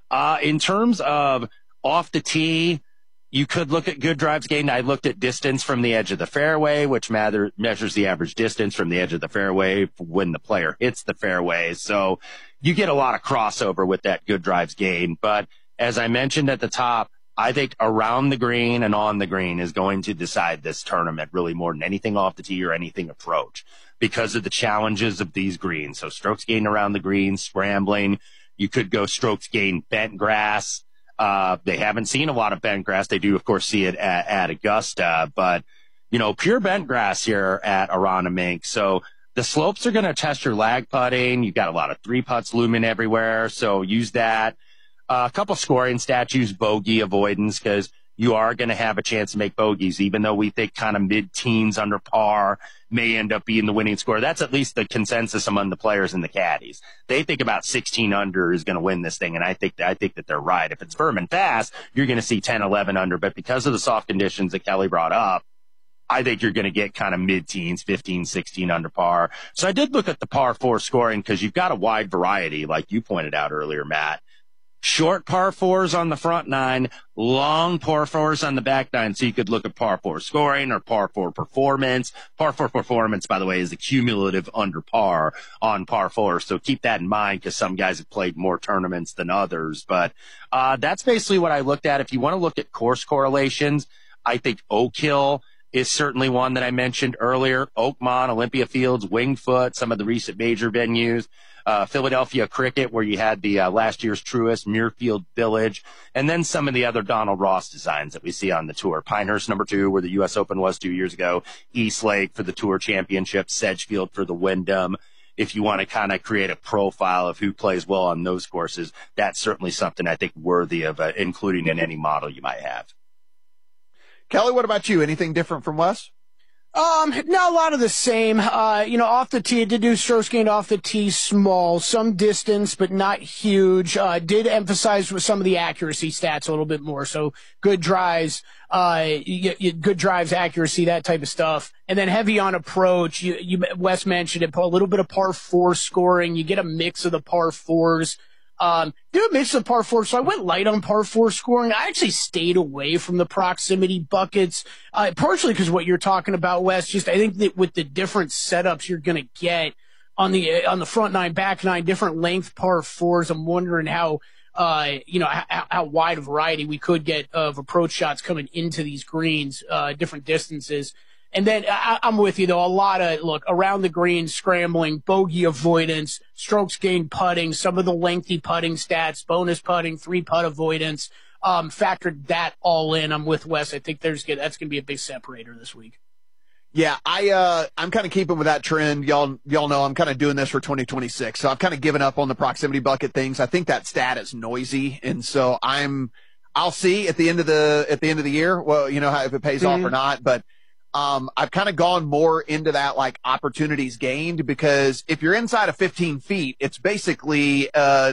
In terms of off the tee, you could look at good drives gained. I looked at distance from the edge of the fairway, which measures the average distance from the edge of the fairway when the player hits the fairway. So you get a lot of crossover with that good drives gained. But as I mentioned at the top, I think around the green and on the green is going to decide this tournament really more than anything off the tee or anything approach because of the challenges of these greens. So strokes gained around the green, scrambling. You could go strokes gained bent grass. They haven't seen a lot of bent grass. They do, of course, see it at Augusta, but, pure bent grass here at Aronimink. So the slopes are going to test your lag putting. You've got a lot of 3-putts looming everywhere. So use that. A couple scoring stats, use bogey avoidance because you are going to have a chance to make bogeys, even though we think kind of mid-teens under par may end up being the winning score. That's at least the consensus among the players and the caddies. They think about 16 under is going to win this thing, and I think that they're right. If it's firm and fast, you're going to see 10, 11 under, but because of the soft conditions that Kelly brought up, I think you're going to get kind of mid-teens, 15, 16 under par. So I did look at the par 4 scoring because you've got a wide variety, like you pointed out earlier, Matt. Short par 4s on the front 9, long par 4s on the back 9. So you could look at par 4 scoring or par 4 performance. Par 4 performance, by the way, is the cumulative under par on par 4. So keep that in mind because some guys have played more tournaments than others. But that's basically what I looked at. If you want to look at course correlations, I think Oak Hill is certainly one that I mentioned earlier. Oakmont, Olympia Fields, Winged Foot, some of the recent major venues. Philadelphia Cricket, where you had the last year's Truist, Muirfield Village, and then some of the other Donald Ross designs that we see on the tour. Pinehurst number 2, where the U.S. Open was 2 years ago. East Lake for the Tour Championship. Sedgefield for the Wyndham. If you want to kind of create a profile of who plays well on those courses, that's certainly something I think worthy of including in any model you might have. Kelly, what about you? Anything different from Wes? No, a lot of the same. Off the tee, did do strokes gained off the tee small, some distance, but not huge. Did emphasize with some of the accuracy stats a little bit more. So good drives, good drives, accuracy, that type of stuff. And then heavy on approach. Wes mentioned it, a little bit of par 4 scoring. You get a mix of the par 4s. Do a mix of par 4, so I went light on par 4 scoring. I actually stayed away from the proximity buckets, partially because what you're talking about, Wes. Just I think that with the different setups you're going to get on the front 9, back 9, different length par 4s. I'm wondering how wide a variety we could get of approach shots coming into these greens, different distances. And then I'm with you, though. A lot of, around the green, scrambling, bogey avoidance, strokes gained putting, some of the lengthy putting stats, bonus putting, 3-putt avoidance, factored that all in. I'm with Wes. I think that's going to be a big separator this week. Yeah, I'm kind of keeping with that trend. Y'all know I'm kind of doing this for 2026. So I've kind of given up on the proximity bucket things. I think that stat is noisy. And so I'll see at the end of the year, well, if it pays off or not, but I've kind of gone more into that opportunities gained because if you're inside of 15 feet, it's basically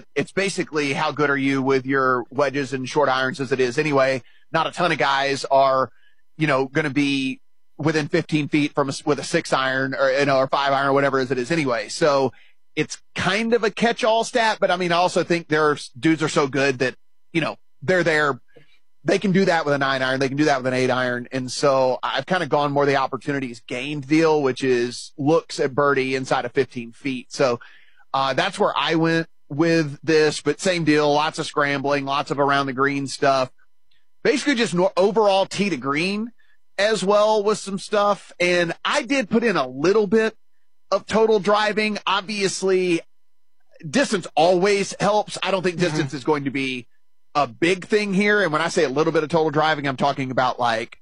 how good are you with your wedges and short irons as it is anyway. Not a ton of guys are, going to be within 15 feet with a 6 iron or 5 iron or whatever as it is anyway. So it's kind of a catch all stat, but I also think dudes are so good that, they're there they can do that with a 9-iron. They can do that with an 8-iron. And so I've kind of gone more the opportunities gained deal, which is looks at birdie inside of 15 feet. So that's where I went with this, but same deal, lots of scrambling, lots of around the green stuff. Basically just overall tee to green as well with some stuff. And I did put in a little bit of total driving. Obviously, distance always helps. I don't think distance is going to be a big thing here. And when I say a little bit of total driving, I'm talking about like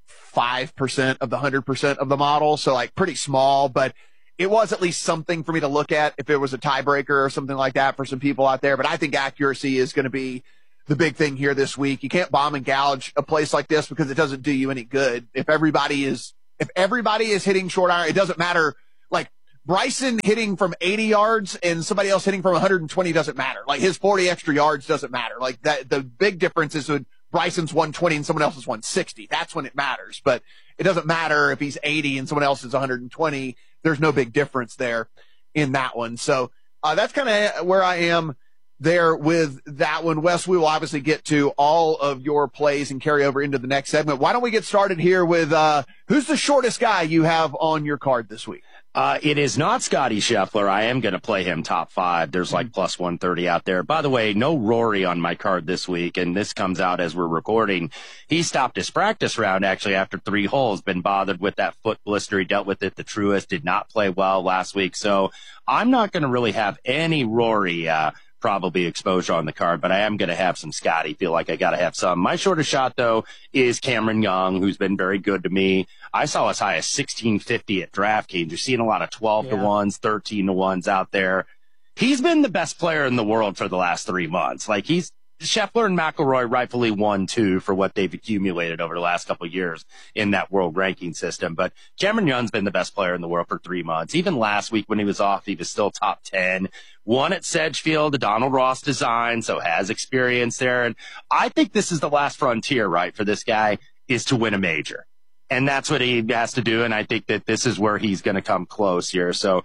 5% of the 100% of the model. So like pretty small, but it was at least something for me to look at if it was a tiebreaker or something like that for some people out there. But I think accuracy is going to be the big thing here this week. You can't bomb and gouge a place like this because it doesn't do you any good. If everybody is hitting short iron, it doesn't matter. Like Bryson hitting from 80 yards and somebody else hitting from 120 doesn't matter. Like his 40 extra yards doesn't matter. Like that, the big difference is when Bryson's 120 and someone else is 160. That's when it matters. But it doesn't matter if he's 80 and someone else is 120. There's no big difference there in that one. So that's kind of where I am there with that one. Wes, we will obviously get to all of your plays and carry over into the next segment. Why don't we get started here with who's the shortest guy you have on your card this week? It is not Scotty Scheffler. I am going to play him top 5. There's like plus 130 out there. By the way, no Rory on my card this week, and this comes out as we're recording. He stopped his practice round actually after 3 holes, been bothered with that foot blister. He dealt with it. The Truist did not play well last week. So I'm not going to really have any Rory probably exposure on the card, but I am going to have some Scotty. Feel like I got to have some. My shortest shot, though, is Cameron Young, who's been very good to me. I saw as high as 1650 at DraftKings. You're seeing a lot of 12 to 1s, 13 to 1s out there. He's been the best player in the world for the last 3 months. Like Scheffler and McIlroy rightfully 1-2 for what they've accumulated over the last couple of years in that world ranking system. But Cameron Young's been the best player in the world for 3 months. Even last week when he was off, he was still top 10. Won at Sedgefield, the Donald Ross design, so has experience there. And I think this is the last frontier, right, for this guy, is to win a major. And that's what he has to do. And I think that this is where he's going to come close here. So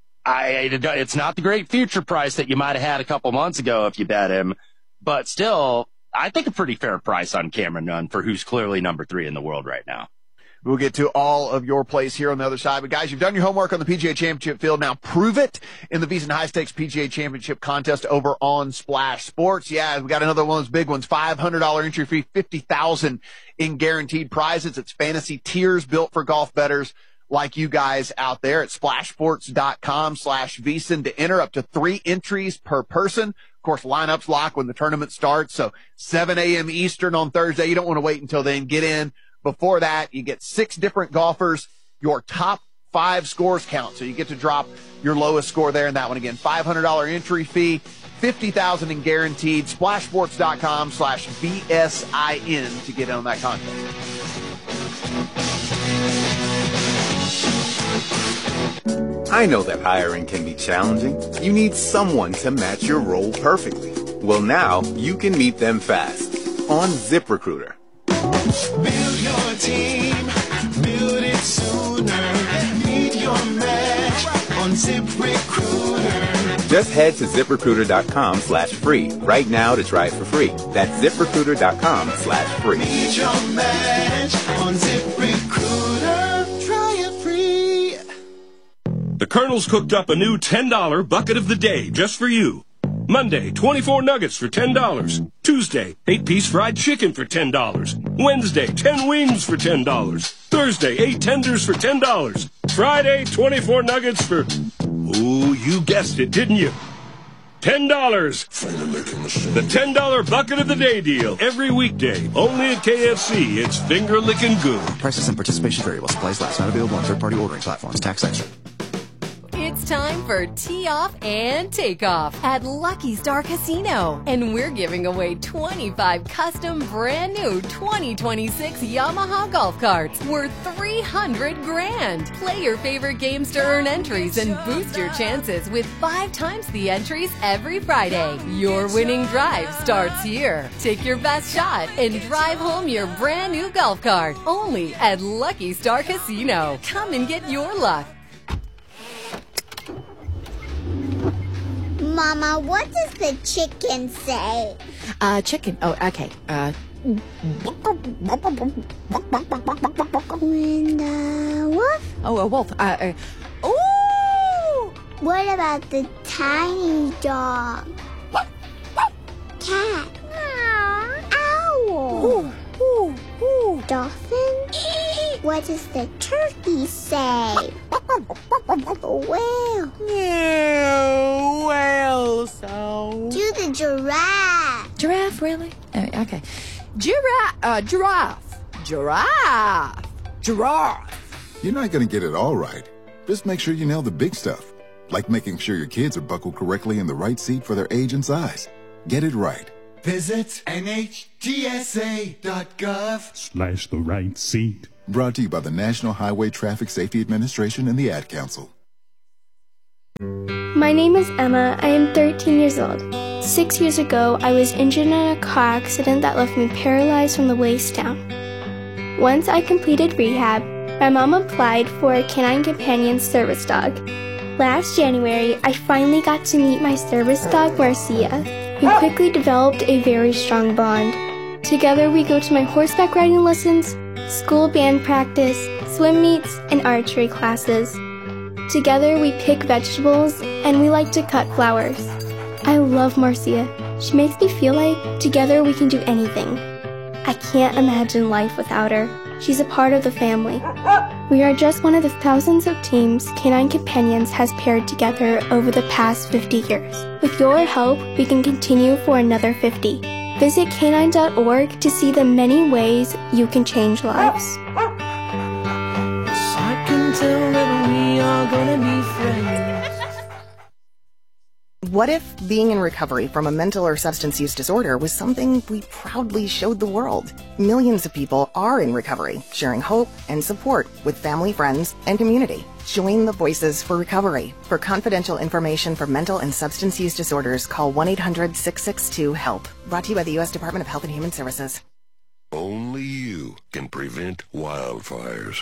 it's not the great future price that you might have had a couple months ago if you bet him. But still, I think a pretty fair price on Cameron Young for who's clearly number 3 in the world right now. We'll get to all of your plays here on the other side. But, guys, you've done your homework on the PGA Championship field. Now prove it in the VSiN High Stakes PGA Championship contest over on Splash Sports. Yeah, we got another one of those big ones, $500 entry fee, $50,000 in guaranteed prizes. It's fantasy tiers built for golf bettors like you guys out there at splashsports.com/VSiN to enter up to 3 entries per person. Of course, lineups lock when the tournament starts. So 7 a.m. Eastern on Thursday. You don't want to wait until then. Get in before that. You get 6 different golfers. Your top 5 scores count. So you get to drop your lowest score there in that one. Again, $500 entry fee, $50,000 in guaranteed. Splashsports.com/VSIN to get in on that contest. I know that hiring can be challenging. You need someone to match your role perfectly. Well, now you can meet them fast on ZipRecruiter. Build your team, build it sooner. Meet your match on ZipRecruiter. Just head to ZipRecruiter.com/free right now to try it for free. That's ZipRecruiter.com/free. Meet your match on ZipRecruiter. Try it free. The Colonel's cooked up a new $10 bucket of the day just for you. Monday, 24 nuggets for $10. Tuesday, 8-piece fried chicken for $10. Wednesday, 10 wings for $10. Thursday, 8 tenders for $10. Friday, 24 nuggets for... Ooh, you guessed it, didn't you? $10. The $10 bucket of the day deal. Every weekday. Only at KFC. It's finger-licking good. Prices and participation variable. Supplies last. Not available on third-party ordering platforms. Tax extra. It's time for Tee Off and Take Off at Lucky Star Casino. And we're giving away 25 custom brand new 2026 Yamaha golf carts worth $300,000. Play your favorite games to earn entries and boost your chances with 5 times the entries every Friday. Your winning drive starts here. Take your best shot and drive home your brand new golf cart. Only at Lucky Star Casino. Come and get your luck. Mama, what does the chicken say? Chicken. Oh, okay. When the wolf? Oh, a wolf. Ooh! What about the tiny dog? Cat. Owl. Dolphin? What does the turkey say? Whale. Whale sound. Do the giraffe. Giraffe, really? Okay. Giraffe. You're not going to get it all right. Just make sure you nail the big stuff, like making sure your kids are buckled correctly in the right seat for their age and size. Get it right. Visit NHTSA.gov/the right seat. Brought to you by the National Highway Traffic Safety Administration and the Ad Council. My name is Emma. I am 13 years old. 6 years ago, I was injured in a car accident that left me paralyzed from the waist down. Once I completed rehab, my mom applied for a Canine Companion service dog. Last January, I finally got to meet my service dog, Marcia. We quickly developed a very strong bond. Together, we go to my horseback riding lessons, school band practice, swim meets, and archery classes. Together, we pick vegetables, and we like to cut flowers. I love Marcia. She makes me feel like together we can do anything. I can't imagine life without her. She's a part of the family. We are just one of the thousands of teams Canine Companions has paired together over the past 50 years. With your help, we can continue for another 50. Visit canine.org to see the many ways you can change lives. I can tell that we are gonna be friends. What if being in recovery from a mental or substance use disorder was something we proudly showed the world? Millions of people are in recovery, sharing hope and support with family, friends, and community. Join the Voices for Recovery. For confidential information for mental and substance use disorders, call 1-800-662-HELP. Brought to you by the U.S. Department of Health and Human Services. Only you can prevent wildfires.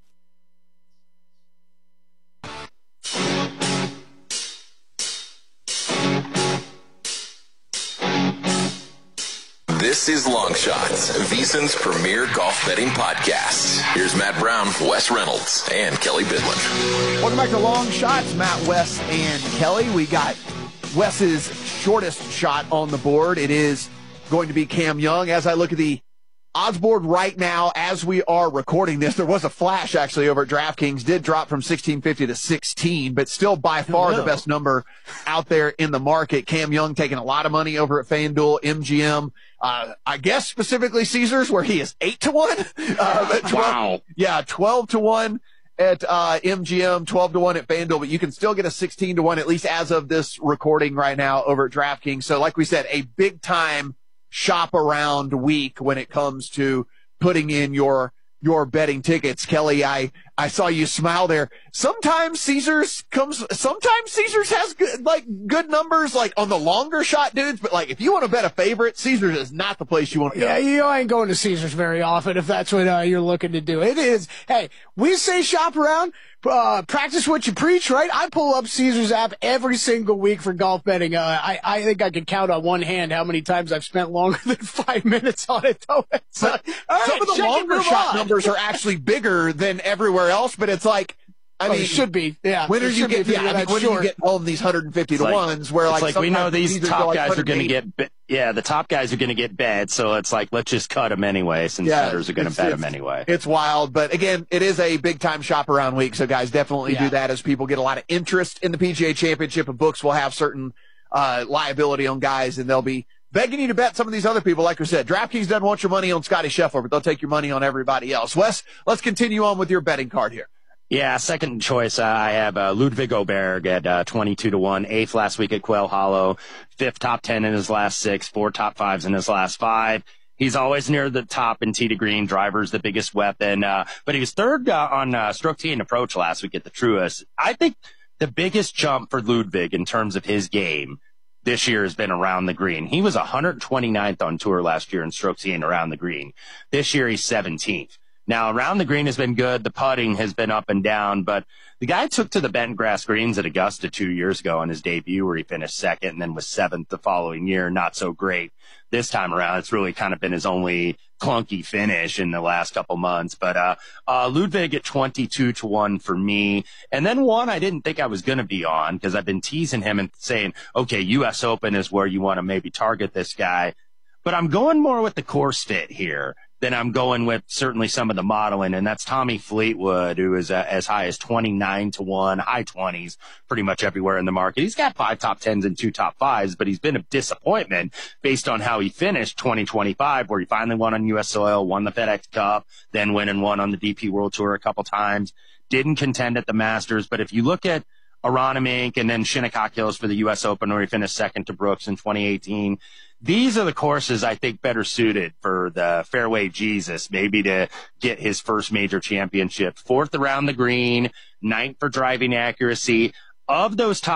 This is Long Shots, VSiN's premier golf betting podcast. Here's Matt Brown, Wes Reynolds, and Kelly Bidlin. Welcome back to Long Shots. Matt, Wes, and Kelly. We got Wes's shortest shot on the board. It is going to be Cam Young. As I look at the odds board right now, as we are recording this, there was a flash actually over at DraftKings. Did drop from 1650 to 16, but still by far the best number out there in the market. Cam Young taking a lot of money over at FanDuel, MGM. I guess specifically Caesars, where he is 8-1. Wow. Yeah, 12-1 at MGM, 12-1 at FanDuel, but you can still get a 16-1, at least as of this recording right now over at DraftKings. So like we said, a big time shop around week when it comes to putting in your betting tickets. Kelly, I saw you smile there. Sometimes Caesars has good numbers, like on the longer shot dudes, but like if you want to bet a favorite, Caesars is not the place you want to go. Yeah, you ain't going to Caesars very often if that's what you're looking to do. It is, hey, we say shop around, practice what you preach, right? I pull up Caesars app every single week for golf betting. I think I could count on one hand how many times I've spent longer than 5 minutes on it, though. Some of the longer shot numbers are actually bigger than everywhere else, but it's like, I mean, it should be. Yeah. When are you getting? When are you getting home these 150 to ones? Where it's like we know these top guys are going to get. The top guys are going to get bet, so it's like let's just cut them anyway, since bettors are going to bet them anyway. It's wild, but again, it is a big time shop around week, so guys definitely do that as people get a lot of interest in the PGA Championship, and books will have certain liability on guys, and they'll be begging you to bet some of these other people. Like we said, DraftKings doesn't want your money on Scotty Scheffler, but they'll take your money on everybody else. Wes, let's continue on with your betting card here. Yeah, second choice, I have Ludwig Oberg at 22-1, 8th last week at Quail Hollow, 5th top 10 in his last 6, 4 top 5s in his last 5. He's always near the top in tee to green. Driver's the biggest weapon, but he was 3rd on stroke tee and approach last week at the Truist. I think the biggest jump for Ludwig in terms of his game this year has been around the green. He was 129th on tour last year in stroke tee and around the green. This year he's 17th. Now, around the green has been good. The putting has been up and down, but the guy took to the bent grass greens at Augusta 2 years ago on his debut where he finished second and then was seventh the following year. Not so great this time around. It's really kind of been his only clunky finish in the last couple months. But Ludwig at 22-1 for me. And then one I didn't think I was going to be on because I've been teasing him and saying, okay, U.S. Open is where you want to maybe target this guy. But I'm going more with the course fit here than I'm going with certainly some of the modeling, and that's Tommy Fleetwood, who is as high as 29-1, high 20s, pretty much everywhere in the market. He's got 5 top 10s and 2 top 5s, but he's been a disappointment based on how he finished 2025, where he finally won on U.S. soil, won the FedEx Cup, then went and won on the DP World Tour a couple times, didn't contend at the Masters. But if you look at Aronimink and then Shinnecock Hills for the U.S. Open, where he finished second to Brooks in 2018, these are the courses I think better suited for the fairway Jesus, maybe to get his first major championship. 4th around the green, 9th for driving accuracy. Of those top